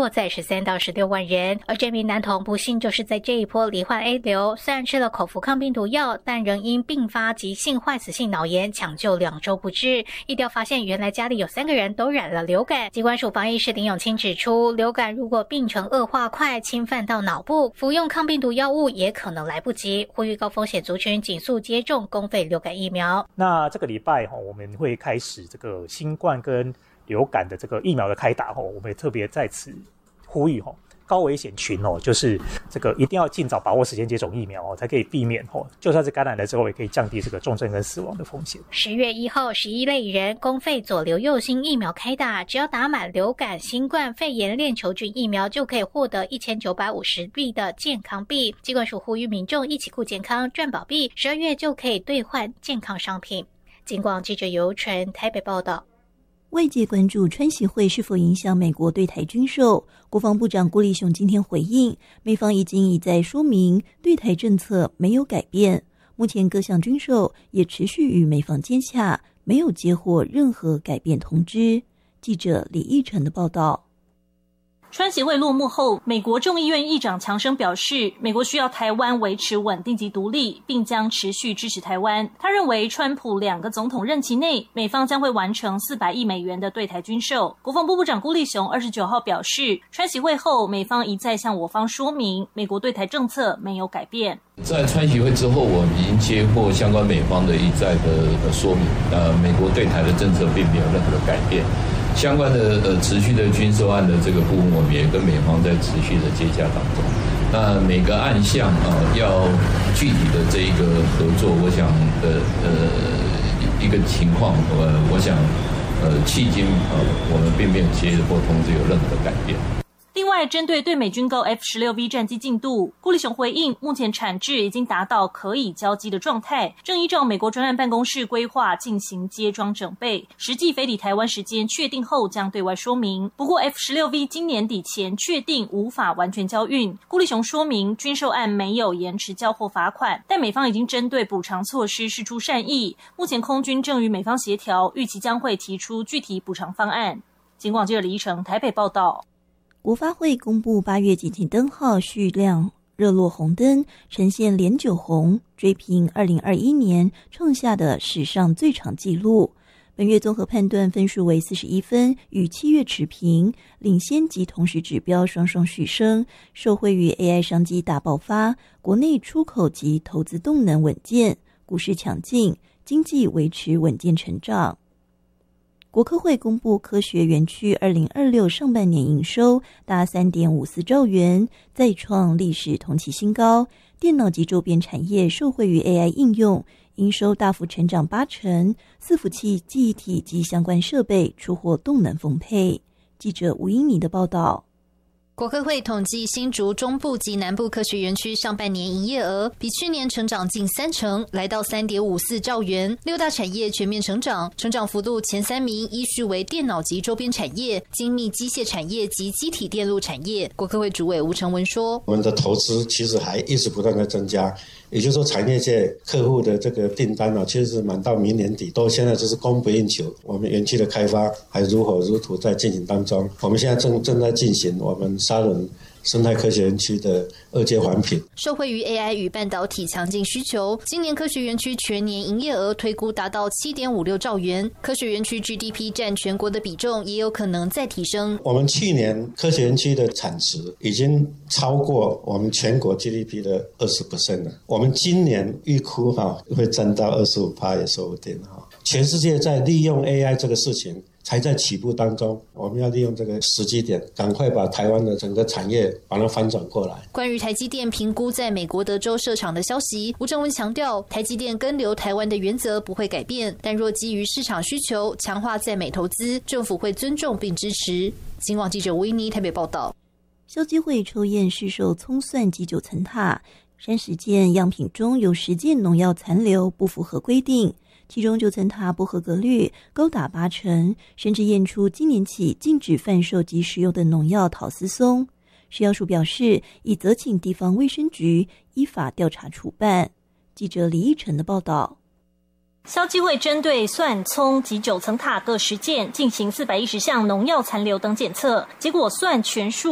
落在13到16万人。而这名男童不幸就是在这一波罹患 A 流，虽然吃了口服抗病毒药，但仍因并发急性坏死性脑炎抢救2周不治。疫调发现，原来家里有3个人都染了流感。疾管署防疫师林永清指出，流感如果病程恶化快，侵犯到脑部，服用抗病毒药物也可能来不及，呼吁高风险族群紧速接种公费流感疫苗。 那这个礼拜我们会开始这个新冠跟流感的这个疫苗的开打，我们也特别在此呼吁高危险群就是这个一定要尽早把握时间接种疫苗才可以避免就算是感染了之后，也可以降低这个重症跟死亡的风险。 10月1号11类人公费左流右星疫苗开打，只要打满流感、新冠肺炎链球菌疫苗，就可以获得1950币的健康币。疾管署呼吁民众一起顾健康赚保币，12月就可以兑换健康商品。警广记者游纯台北报道。 外界关注川习会是否影响美国对台军售，国防部长郭立雄今天回应，美方已经一再说明对台政策没有改变，目前各项军售也持续与美方接洽，没有接获任何改变通知。记者李义成的报道。 川习会落幕后，美国众议院议长强生表示，美国需要台湾维持稳定及独立，并将持续支持台湾。他认为，川普2个总统任期内，美方将会完成400亿美元的对台军售。国防部部长郭立雄29号表示，川习会后，美方一再向我方说明，美国对台政策没有改变。 在川习会之后，我们已经接获相关美方的一再的说明，美国对台的政策并没有任何的改变。相关的持续的军售案的这个部分，我们也跟美方在持续的接洽当中。那每个案项要具体的这一个合作，我想一个情况，我想迄今我们并没有接获通知有任何的改变。 另外，针对对美军购 F-16V 战机进度，郭立雄回应，目前产制已经达到可以交机的状态，正依照美国专案办公室规划进行接装整备，实际飞抵台湾时间确定后将对外说明。不过 F-16V 今年底前确定无法完全交运，郭立雄说明军售案没有延迟交货罚款，但美方已经针对补偿措施释出善意，目前空军正与美方协调，预期将会提出具体补偿方案。警广记者李一成台北报道。 国发会公布8月景气灯号续亮热络红灯，呈现连9红，追平2021年创下的史上最长纪录。本月综合判断分数为41分，与7月持平，领先及同时指标双双续升，受惠于 AI 商机大爆发，国内出口及投资动能稳健，股市强劲，经济维持稳健成长。国科会公布科学园区2026上半年营收达 3.54 兆元，再创历史同期新高。电脑及周边产业受惠于 AI 应用，营收大幅成长80%，伺服器、记忆体及相关设备出货动能丰沛。记者吴英妮的报道。 国科会统计新竹中部及南部科学园区上半年营业额比去年成长近30%，来到 3.54 兆元。6大产业全面成长，成长幅度前3名依序为电脑及周边产业、精密机械产业及机体电路产业。国科会主委吴成文说， 我们的投资其实还一直不断的增加，也就是说产业界客户的这个订单其实是满到明年底，都现在就是供不应求。我们园区的开发还如火如荼在进行当中，我们现在正在进行我们沙仑生态科学园区的2阶环评。 受惠于 AI 与半导体强劲需求，今年科学园区全年营业额推估达到 7.56 兆元，科学园区 GDP 占全国的比重也有可能再提升。我们去年科学园区的产值已经超过我们全国 GDP 的 20% 了，我们今年预估会占到 25% 也说不定。全世界在利用 AI 这个事情才在起步当中，我们要利用这个时机点，赶快把台湾的整个产业把它翻转过来。 关于台积电评估在美国德州设厂的消息，吴正文强调，台积电跟留台湾的原则不会改变，但若基于市场需求强化在美投资，政府会尊重并支持。警广记者吴依妮台北报道。 消基会抽验市售葱蒜及9层塔30件样品中有10件农药残留不符合规定，其中9层塔不合格率高达80%，甚至验出今年起禁止贩售及使用的农药陶斯松。食药署表示，已责请地方卫生局依法调查处办。记者李义成的报道。 消基会针对蒜、葱及9层塔各10件进行410项农药残留等检测，结果蒜全数